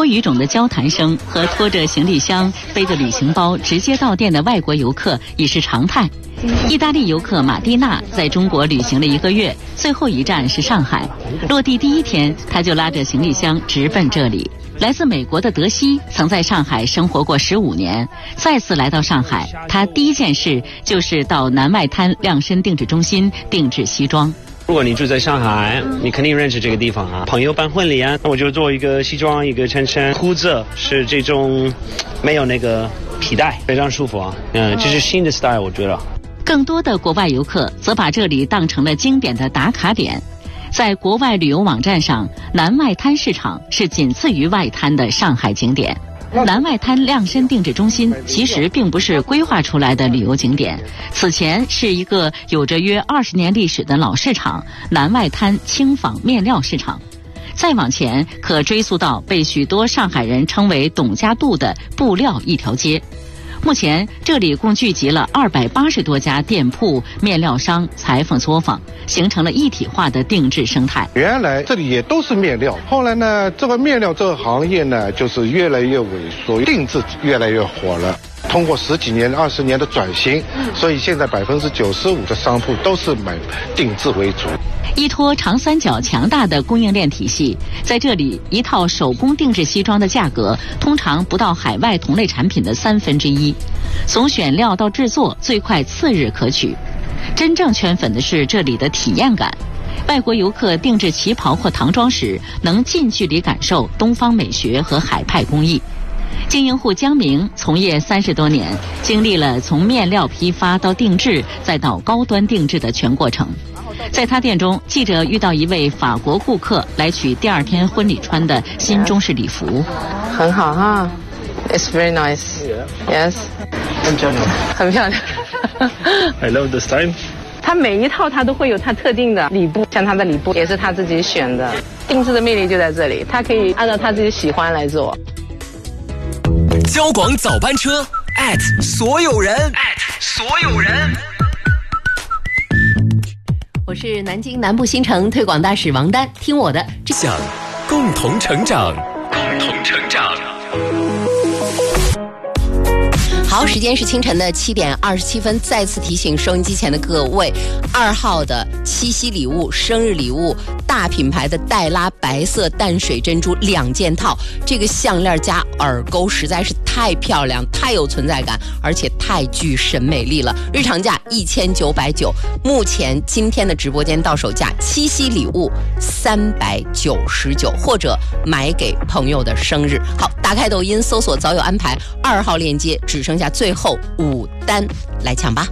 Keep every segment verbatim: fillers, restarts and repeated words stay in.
语种的交谈声和拖着行李箱、背着旅行包直接到店的外国游客已是常态。意大利游客马蒂娜在中国旅行了一个月，最后一站是上海。落地第一天，她就拉着行李箱直奔这里。来自美国的德西曾在上海生活过十五年，再次来到上海，他第一件事就是到南外滩量身定制中心定制西装。 如果你住在上海，你肯定认识这个地方啊。朋友办婚礼啊，那我就做一个西装，一个衬衫，裤子是这种没有那个皮带，非常舒服啊。嗯，这是新的 style， 我觉得。 更多的国外游客则把这里当成了经典的打卡点。在国外旅游网站上，南外滩市场是仅次于外滩的上海景点。南外滩量身定制中心其实并不是规划出来的旅游景点，此前是一个有着约二十年历史的老市场——南外滩轻纺面料市场。再往前，可追溯到被许多上海人称为董家渡的布料一条街。目前这里共聚集了二百八十多家店铺、面料商、裁缝作坊，形成了一体化的定制生态。 原来这里也都是面料，后来呢，这个面料这个行业呢，就是越来越萎缩，定制越来越火了。通过十几年、二十年的转型，所以现在百分之九十五的商铺都是买定制为主。 依托长三角强大的供应链体系，在这里一套手工定制西装的价格通常不到海外同类产品的三分之一，从选料到制作最快次日可取。真正圈粉的是这里的体验感。外国游客定制旗袍或唐装时，能近距离感受东方美学和海派工艺。经营户江明从业三十多年，经历了从面料批发到定制再到高端定制的全过程。在他店中，记者遇到一位法国顾客来取第二天婚礼穿的新中式礼服。 很好哈 ，It's very nice. Yes. 很漂亮， 很漂亮。 I love the style. 他每一套他都会有他特定的礼布，像他的礼布也是他自己选的。定制的魅力就在这里，他可以按照他自己喜欢来做。 交广早班车 at 所有人 at 所有人。 我是南京南部新城推广大使王丹，听我的， 想共同成长，共同成长。 好，时间是清晨的七点二十七分，再次提醒收音机前的各位，二号的七夕礼物、生日礼物，大品牌的黛拉白色淡水珍珠两件套，这个项链加耳钩实在是太漂亮、太有存在感，而且太具审美力了。日常价一千九百九，目前今天的直播间到手价七夕礼物三百九十九，或者买给朋友的生日。好，打开抖音搜索早有安排，二号链接只剩下最后五单，来抢吧。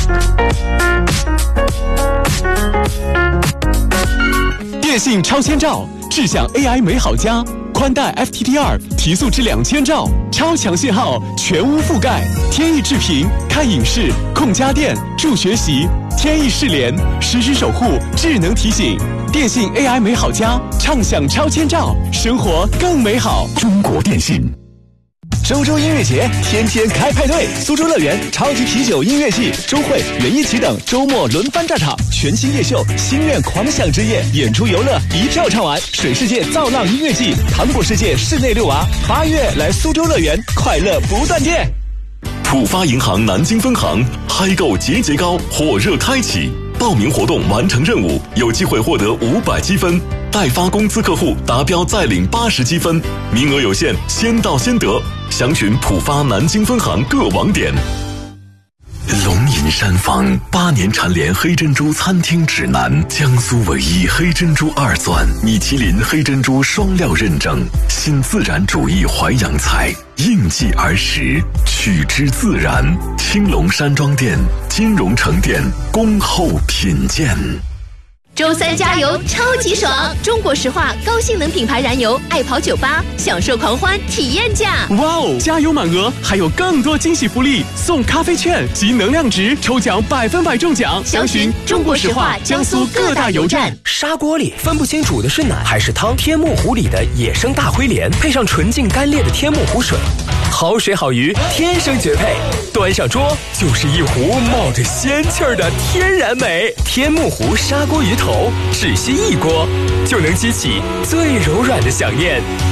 电信超千兆，智享 A I 美好家，宽带 F T T 二 提速至两千兆，超强信号，全屋覆盖，天翼智屏，看影视，控家电，助学习，天翼视联，实时守护，智能提醒。电信 A I 美好家，畅享超千兆，生活更美好。中国电信。周周音乐节，天天开派对！苏州乐园超级啤酒音乐季、周会、园艺启等周末轮番炸场，全新夜秀、心愿狂想之夜，演出游乐一票唱完。水世界造浪音乐季、糖果世界室内遛娃，八月来苏州乐园，快乐不断电。浦发银行南京分行嗨购节节高火热开启，报名活动完成任务有机会获得五百积分，代发工资客户达标再领八十积分，名额有限，先到先得。详询浦发南京分行各网点。龙吟山坊八年蝉联黑珍珠餐厅指南，江苏唯一黑珍珠二钻，米其林黑珍珠双料认证，新自然主义淮扬菜，应季而食，取之自然。青龙山庄店、金融城店恭候品鉴。 周三加油超级爽！中国石化高性能品牌燃油爱跑九八，享受狂欢体验价。 哇哦！加油满额，还有更多惊喜福利，送咖啡券及能量值，抽奖百分百中奖。 详询中国石化江苏各大油站。 砂锅里分不清煮的是奶还是汤，天目湖里的野生大灰鲢，配上纯净干裂的天目湖水，好水好鱼，天生绝配。端上桌就是一壶冒着仙气儿的天然美。天目湖砂锅鱼头，只需一锅就能激起最柔软的想念。